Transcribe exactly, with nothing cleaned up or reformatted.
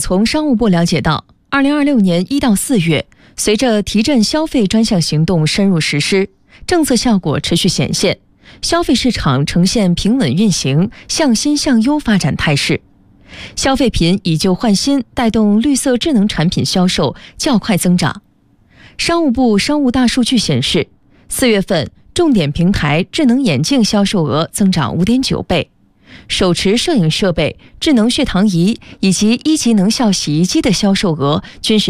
从商务部了解到，二零二六年一到四月，随着提振消费专项行动深入实施，政策效果持续显现，消费市场呈现平稳运行、向新向优发展态势。消费品以旧换新，带动绿色智能产品销售较快增长。商务部商务大数据显示，四月份重点平台智能眼镜销售额增长 五点九倍，手持摄影设备、智能血糖仪以及一级能效洗衣机的销售额均是